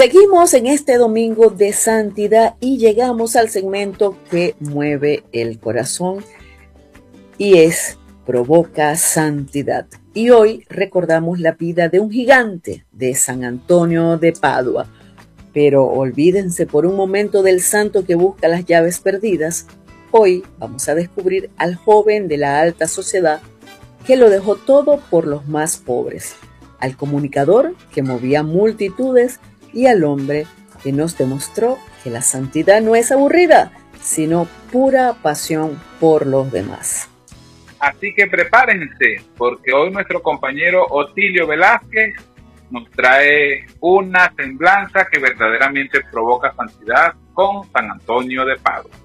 Seguimos en este domingo de santidad y llegamos al segmento que mueve el corazón y es Provoca Santidad. Y hoy recordamos la vida de un gigante de San Antonio de Padua. Pero olvídense por un momento del santo que busca las llaves perdidas. Hoy vamos a descubrir al joven de la alta sociedad que lo dejó todo por los más pobres, al comunicador que movía multitudes y al hombre que nos demostró que la santidad no es aburrida, sino pura pasión por los demás. Así que prepárense, porque hoy nuestro compañero Otilio Velázquez nos trae una semblanza que verdaderamente provoca santidad con San Antonio de Padua.